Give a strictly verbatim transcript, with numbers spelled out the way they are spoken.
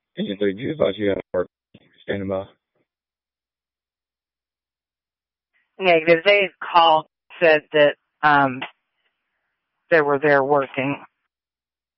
Agent Lee, you advise you have work standing by. Negative. They called, said that um, they were there working.